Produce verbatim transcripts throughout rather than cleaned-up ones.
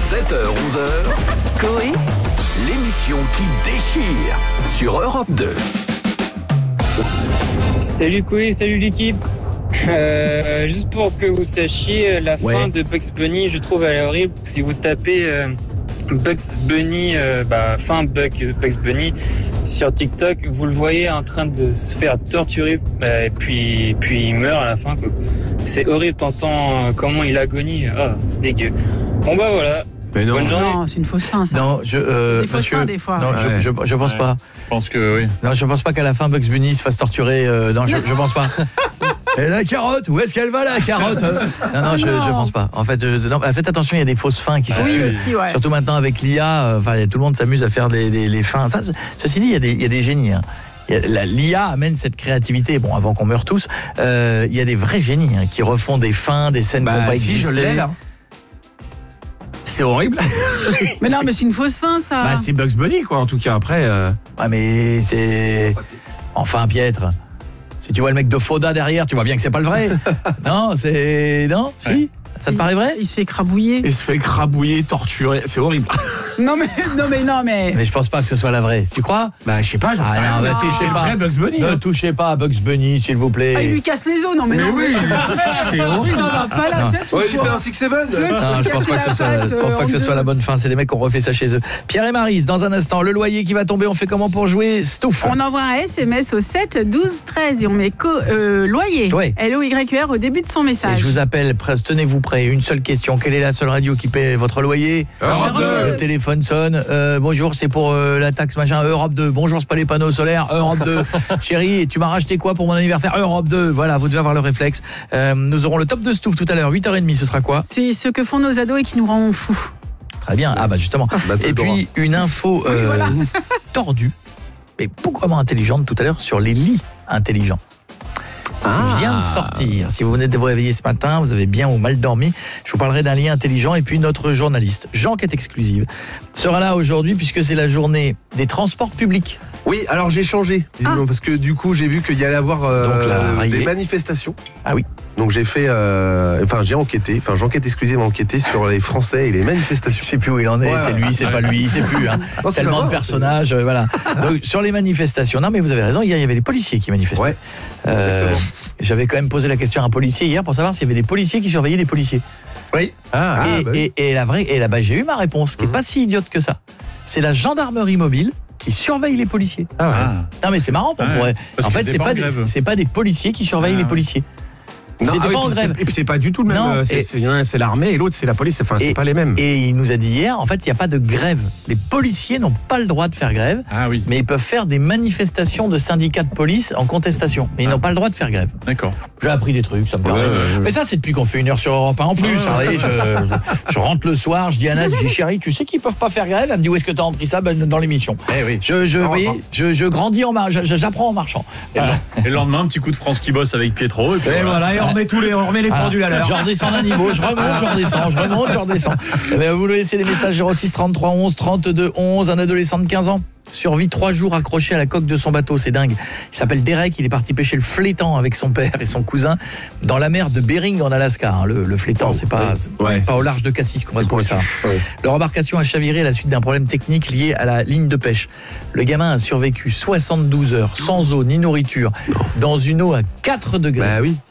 sept heures onze heures, Coé, l'émission qui déchire sur Europe deux. Salut Coé, salut l'équipe. Euh, juste pour que vous sachiez, la ouais. fin de Bugs Bunny, je trouve elle est horrible. Si vous tapez euh, Bugs Bunny, euh, bah, fin Bug, Bugs Bunny sur TikTok, vous le voyez en train de se faire torturer, euh, et puis, puis il meurt à la fin, quoi. C'est horrible, t'entends euh, comment il agonie. Oh, c'est dégueu. Bon bah voilà. Mais non. Bonne journée. Non, c'est une fausse fin, ça. Non, je, euh, Des fausses monsieur, fins, des fois. non, Ouais. je, je, je pense Ouais. pas. Je pense que oui. Non, je pense pas qu'à la fin Bugs Bunny se fasse torturer. Euh, non, je, je pense pas. Et la carotte, où est-ce qu'elle va la carotte? Non, non, je, Non. je pense pas. En fait, je, non, faites attention, il y a des fausses fins qui sont. Oui, aussi, ouais. Surtout maintenant avec l'I A, enfin, euh, tout le monde s'amuse à faire des, des, les fins. Ça, ceci dit, il y a des, il y a des génies. Hein. L'I A amène cette créativité, bon, avant qu'on meure tous, euh, il y a des vrais génies hein, qui refont des fins, des scènes qui n'ont Bah pas si, existé. je l'ai là. C'est horrible. Mais non, mais c'est une fausse fin, ça. Bah c'est Bugs Bunny quoi en tout cas après. Euh... Ouais, mais c'est. Enfin, Pietre. Si tu vois le mec de Foda derrière, tu vois bien que c'est pas le vrai. Non, c'est. Non, si Ouais. Ça te paraît vrai? Il se fait crabouiller. Il se fait crabouiller, torturer, c'est horrible. Non, mais, non, mais, non, mais. Mais je pense pas que ce soit la vraie. Tu crois? Bah je sais pas, j'en Ah sais rien. non, Mais bah, c'est je sais c'est pas. vrai Bugs Bunny. Ne hein. touchez pas à Bugs Bunny, s'il vous plaît. Ah, il lui casse les os, non, mais, Mais non. oui, c'est horrible. Ça va pas la Non. tête. Ouais, j'ai fait un six seven. Non, je pense pas que ce soit, je pense pas que ce soit la bonne fin. C'est des mecs qui ont refait ça chez eux. Pierre et Maryse, dans un instant, le loyer qui va tomber. On fait comment pour jouer? Stouff. On envoie un S M S au sept douze treize et on met co- euh, loyer. Ouais. L O Y E R au début de son Et message. je vous appelle, presse, tenez-vous prêts. Une seule question. Quelle est la seule radio qui paie votre loyer? Europe deux. Le téléphone sonne. Euh, bonjour, c'est pour euh, la taxe machin. Europe deux. Bonjour, c'est pas les panneaux solaires. Europe deux. Chérie, tu m'as racheté quoi pour mon anniversaire? Europe deux. Voilà, vous devez avoir le réflexe. Euh, nous aurons le top de Stouff tout à l'heure, huit heures trente. Ce sera quoi? C'est ce que font nos ados et qui nous rend fous. Très bien. Ah bah justement. Bah, Et puis une info euh, voilà. tordue, mais beaucoup moins intelligente tout à l'heure sur les lits intelligents. Qui vient de sortir. Si vous venez de vous réveiller ce matin, vous avez bien ou mal dormi, je vous parlerai d'un lit intelligent. Et puis notre journaliste, Jean-Quête Exclusive, sera là aujourd'hui puisque c'est la journée des transports publics. Oui, alors j'ai changé, visiblement, parce que du coup j'ai vu qu'il y allait avoir euh, Donc, la des arrivée. manifestations. Ah oui. Donc j'ai fait, euh, enfin j'ai enquêté, enfin J'enquête Exclusive a enquêté sur les Français et les manifestations. Je sais plus où il en est, Ouais, c'est ouais. lui, c'est pas lui, c'est plus. Hein. Non, c'est Tellement pas de moi, personnages, euh, voilà. Donc sur les manifestations, non mais vous avez raison, hier il y avait les policiers qui manifestaient. Ouais, Euh, exactement. J'avais quand même posé la question à un policier hier pour savoir s'il y avait des policiers qui surveillaient des policiers. Oui. Ah. Ah, et, bah oui. et, et la vraie, et là-bas j'ai eu ma réponse, qui est Mhm. pas si idiote que ça. C'est la gendarmerie mobile qui surveille les policiers. Ah. Non mais c'est marrant, on Ouais. pourrait. Parce En que fait, c'était c'est pas pas, en des, grève. c'est pas des policiers qui surveillent Ah, les ouais. policiers. Non, C'était Ah oui, pas en puis c'est- grève. Et puis c'est pas du tout le même. Non, euh, c'est et- c'est- l'un, c'est l'armée et l'autre c'est la police. Enfin c'est Et- pas les mêmes. Et il nous a dit hier, en fait, il n'y a pas de grève. Les policiers n'ont pas le droit de faire grève, Ah oui, mais ils peuvent faire des manifestations de syndicats de police en contestation. Mais ils Ah. n'ont pas le droit de faire grève. d'accord. J'ai appris des trucs, ça me Ouais, paraît. ouais, ouais. Mais ça, c'est depuis qu'on fait une heure sur Europe un en plus. Ouais, Vous voyez, je, je- je rentre le soir, je dis à Anna, je dis chérie, tu sais qu'ils peuvent pas faire grève? Elle me dit où est-ce que tu as appris ça? Ben, dans l'émission. Eh oui. Je, je, vous Europe voyez, un. je, je grandis en marchant, j'apprends en marchant. Et, le, et le lendemain, un petit coup de France qui bosse avec Pietro. Et, puis Et voilà, et on remet tous les, on remet les Voilà. pendules à l'heure. Je redescends d'un niveau, je remonte, je redescends, je remonte, je redescends. Eh bien, vous nous laissez des messages zéro six trente-trois onze trente-deux onze. Un adolescent de quinze ans survit trois jours accroché à la coque de son bateau, c'est dingue. Il s'appelle Derek, il est parti pêcher le flétan avec son père et son cousin dans la mer de Bering en Alaska. hein. Le, le flétan, c'est pas, c'est Ouais, pas c'est- au large de Cassis qu'on va trouver ça. Ouais. Leur embarcation a chaviré à la suite d'un problème technique lié à la ligne de pêche. Le gamin a survécu soixante-douze heures sans eau ni nourriture dans une eau à quatre degrés. Bah oui.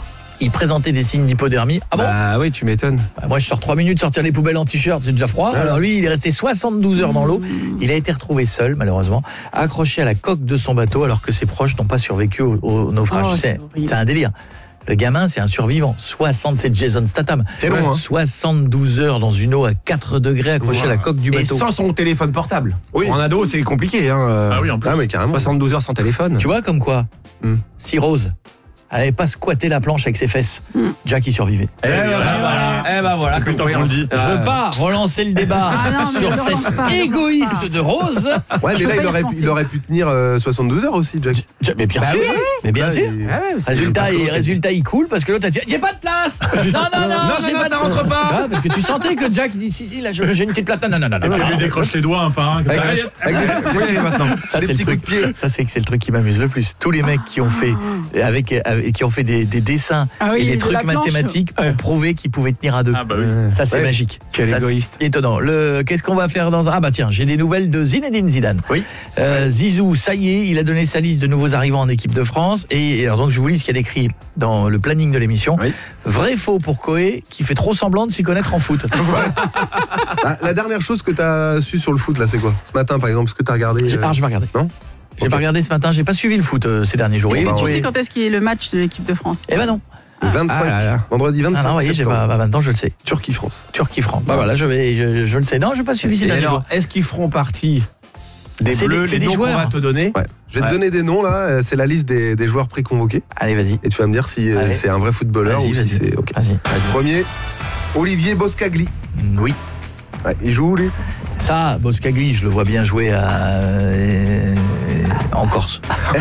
Il présentait des signes d'hypothermie. Ah bon? Bah oui, tu m'étonnes. Bah, moi, je sors trois minutes sortir les poubelles en t-shirt, c'est déjà froid. Ah. Alors lui, il est resté soixante-douze heures dans l'eau. Il a été retrouvé seul, malheureusement, accroché à la coque de son bateau, alors que ses proches n'ont pas survécu au, au naufrage. Oh, c'est c'est horrible. c'est un délire. Le gamin, c'est un survivant. soixante, c'est Jason Statham. C'est long, hein. soixante-douze heures dans une eau à quatre degrés, accroché à la coque du Et bateau. sans son téléphone portable. Oui. En ado, c'est compliqué. Hein. euh, Ah oui, en plus. Ah mais carrément. soixante-douze heures sans téléphone. Tu vois comme quoi Hmm. Si Rose elle n'avait pas squatté la planche avec ses fesses, Jack y survivait. Eh ben oui, voilà. Eh ben voilà. Depuis le temps qu'on le dit. Je veux pas relancer le débat Ah non, mais sur ne relance cette pas, ne relance égoïste pas. de Rose. Ouais, mais Je là peux il pas y aurait, pu, penser. il aurait pu tenir euh, soixante-douze heures aussi, Jack. Mais bien Bah sûr, oui. mais bien Là, sûr. il- Ah ouais, c'est- Résultat, parce que il, l'autre, résultat, il coule parce que l'autre a dit j'ai pas de place. Non, non, non, Non, j'ai non, pas ça de- rentre pas. Ah, parce que tu sentais que Jack il dit si, si, là je- j'ai une petite place. Non, non, non, non, non. Il lui décroche les doigts un par un. Comme ça. Avec, Allez, avec des, Oui, maintenant. Ça, des c'est le petits truc. coups de pied. Ça, c'est que c'est le truc qui m'amuse le plus. Tous les mecs qui ont fait avec avec et qui ont fait des, des dessins Ah oui, et des de trucs la planche. mathématiques pour prouver qu'ils pouvaient tenir à deux. Ah bah oui. Ça c'est Ouais. magique. Quel Ça, égoïste. c'est étonnant. Le qu'est-ce qu'on va faire dans un... Ah bah tiens, j'ai des nouvelles de Zinedine Zidane. Oui. Euh, Zizou, ça y est, il a donné sa liste de nouveaux arrivants en équipe de France et alors donc je vous lis ce qu'il y a écrit dans le planning de l'émission. Oui. Vrai faux pour Koé qui fait trop semblant de s'y connaître en foot. Ah, la dernière chose que t'as su sur le foot, là, c'est quoi? Ce matin, par exemple, ce que t'as regardé J'ai euh, ah, j'ai pas regardé. Non. J'ai Ok. pas regardé ce matin, j'ai pas suivi le foot euh, ces derniers jours. Bon, Et bah, tu ouais. Tu sais- sais quand est-ce qu'il est le match de l'équipe de France? Eh ben non. Le vingt-cinq, Ah là là. vendredi Ah vingt-cinq non, vous voyez, j'ai septembre. pas, bah, maintenant je le sais. Turquie-France. Turquie-France. Bah voilà, je vais, je, je le sais. Non, j'ai pas suivi ces Et derniers alors, jours. est-ce qu'ils feront partie des C'est bleus, des- c'est les des noms qu'on joueurs. va te donner? Ouais. Je vais Ouais. te donner des noms, là. euh, C'est la liste des, des joueurs préconvoqués. Allez, vas-y. Et tu vas me dire si euh, Allez. c'est un vrai footballeur Vas-y, ou si vas-y. c'est. Ok. Vas-y, vas-y. Premier, Olivier Boscagli. Mm, Oui. Ouais, il joue où, lui? Ça, Boscagli, je le vois bien jouer à, euh, en Corse.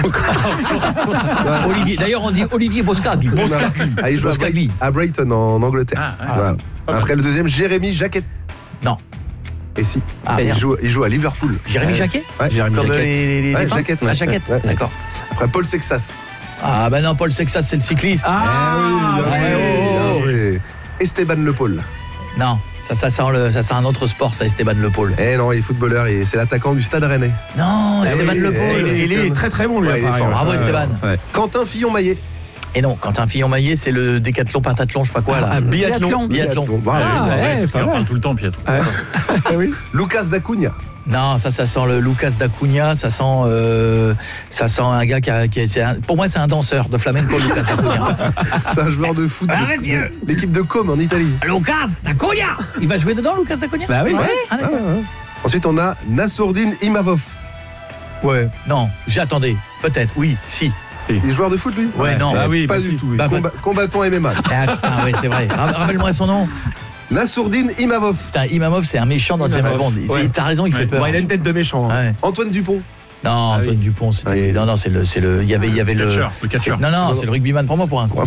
Olivier, d'ailleurs, on dit Olivier Boscagli. Ah, il joue à, Boscagli. Bright- à Brighton, en Angleterre. Ah, ouais. Voilà. Après, le deuxième, Jérémy Jacquet. Non. Et si. Ah, Et il, merde. joue, il joue à Liverpool. Jérémy Jacquet Ouais. Jérémy Comme Jacquet. les, les, les Ouais, les pains Jacquet, ouais. Ah, Jacquet, Ouais. d'accord. Après, Paul Sexas. Ah, ben non, Paul Sexas, c'est le cycliste. Ah, bien ouais, joué, oh, bien joué. Esteban Le Paul. Non, ça, ça, sent le, ça, c'est un autre sport, ça, Esteban Le Paul. Eh non, il est footballeur et c'est l'attaquant du Stade Rennais. Non, Ah Esteban oui, Le eh, Paul. oui. Il est très très bon, lui, Ouais, il est appareil. fort. Bravo, Ouais. Esteban. Ouais. Quentin Fillon-Maillet. Et non, Quentin Fillon-Maillet, c'est le décathlon, pentathlon, je sais pas quoi, là. Ah, biathlon. Biathlon. Bravo. Ah, ouais, Parce pas qu'il en mal. parle tout le temps, Pietro. oui. Lucas Dacunha. Non, ça, ça sent le Lucas Dacunha, ça sent, euh, ça sent un gars qui a, qui a- c'est un- pour moi, c'est un danseur de flamenco, Lucas Dacunha. C'est un joueur de foot. de- Arrête, vieux. L'équipe de Com en Italie. Lucas Dacunha. Il va jouer dedans, Lucas Dacunha? Bah oui. Ah, d'accord. Ensuite, on a Nassourdine Imavov. Ouais. Non, j'attendais. Peut-être, oui, si. Il est joueur de foot, lui Ouais, non. Bah oui, Pas bah du si. tout. Bah, Comba- combattant M M A. Ah, ah ouais, c'est vrai. Ra- Rappelle-moi son nom. Nassourdine Imavov. Putain, Imamov, c'est un méchant dans James Imamov. Bond. C'est- Ouais. T'as raison, il fait Ouais. peur. Bon, il a une tête de méchant. hein. Ouais. Antoine Dupont. Non, Antoine oui. Dupont, c'était. Ouais. Non, non, c'est le, c'est le. Il y avait, il y avait le. catcheur, le catcheur. c'est- Non, non, c'est le rugbyman pour moi pour un con.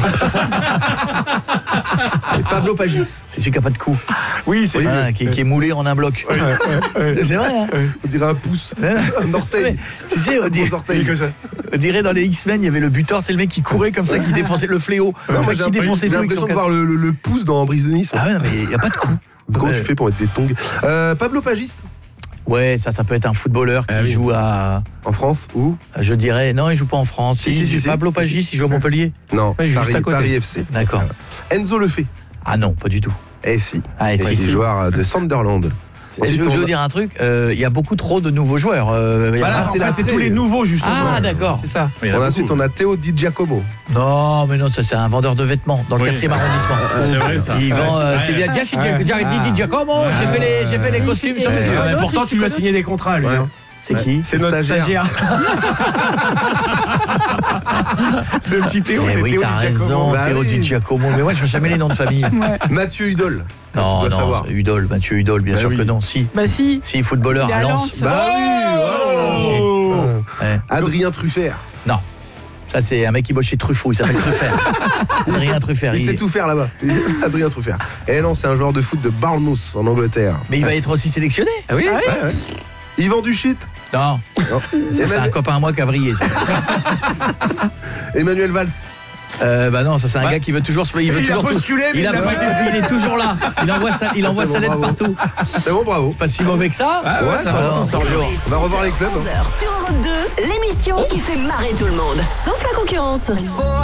Et Pablo Pagis. C'est celui qui a pas de cou. Oui, c'est Voilà, qui, qui est moulé en un bloc. C'est c'est vrai, hein. On dirait un pouce. Ouais. Un orteil. Tu sais, on Un dirait, gros orteil. on dirait dans les X-Men, il y avait le buteur, c'est le mec qui courait comme ça, qui défonçait le fléau. Non, Le moi, mec j'ai qui défonçait j'ai tout avec son l'impression de casque. voir le, le- le pouce dans Brise de Nice. Ah ouais, non, mais il n'y a pas de coup. Comment Ouais. tu fais pour mettre des tongs euh, Pablo Pagis. Ouais, ça, ça peut être un footballeur qui Ah oui. joue à. En France ou Je dirais. Non, il joue pas en France. Si, Il- si, si, si. Pablo Si, Pagis, il joue à Montpellier. Non, Ouais, il joue Paris, juste à côté. Paris F C. D'accord. Enzo Lefebvre. Ah non, pas du tout. Eh si. Ah, et Et si, il si. est joueur de Sunderland. Je, Ensuite, je on veux va- dire un truc, euh, il y a beaucoup trop de nouveaux joueurs. euh, il y a- Voilà, Ah, en c'est fait, la c'est pré- tous les nouveaux, justement. Ah, d'accord. C'est ça. Oui, il y en on a a ensuite, beaucoup. on a Théo Di Giacomo. Non, mais non, ça c'est un vendeur de vêtements dans le Oui. quatrième arrondissement. C'est vrai, ça. Il vend. euh, Ouais. tu viens, tiens, j'ai Ouais. j'ai arrêté Di Giacomo, j'ai fait les, j'ai fait les costumes sur Ouais. mesure. Ah, mais L'autre, pourtant, il tu lui as fait signé des contrats, lui. Ouais. hein. C'est qui? C'est notre Stagiaire. stagiaire. Le petit Théo, Eh c'est oui, Théo t'as Di raison, Giacomo. Bah Théo oui. Di Giacomo. Mais moi, je fais jamais les noms de famille. Mathieu Hudol. Non, tu dois non, savoir. c'est Udol, Mathieu Udol, bien Bah sûr oui. que non. Si, Bah si. si, footballeur Il est à à Lens. Lens. Bah oui. Oh. oh. Ouais. Adrien Truffert. Non, ça c'est un mec qui bosse chez Truffaut, il s'appelle Truffert. Adrien Truffert. Il il sait est- tout faire là-bas. Adrien Truffert. Eh non, c'est un joueur de foot de Bournemouth en Angleterre. Mais il va être aussi sélectionné. Ah oui. Ouais, ouais. Yvan Duchit. Non, Non. ça, c'est un Emmanuel, copain à moi qui a vrillé. Ça. Emmanuel Valls. Euh, bah non, ça c'est un Ouais. gars qui veut toujours se il veut Il a toujours tout- postulé, mais il, il a n'a pas pas été- il est toujours là. Il envoie sa, il envoie C'est sa bon, lettre bravo. partout. C'est bon, bravo. Pas si mauvais que ça. Ah ouais, Ouais, ça ça va. va. Non, bonjour. On va revoir les clubs. onze heures sur Europe deux, l'émission qui fait marrer tout le monde, sauf la concurrence.